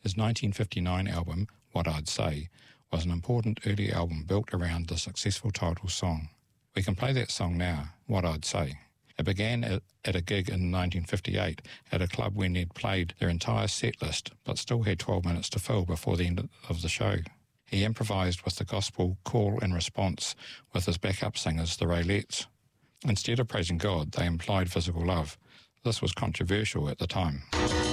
His 1959 album, What I'd Say, was an important early album built around the successful title song. We can play that song now, What I'd Say. It began at a gig in 1958 at a club when they'd played their entire set list but still had 12 minutes to fill before the end of the show. He improvised with the gospel call and response with his backup singers, the Raylettes. Instead of praising God, they implied physical love. This was controversial at the time.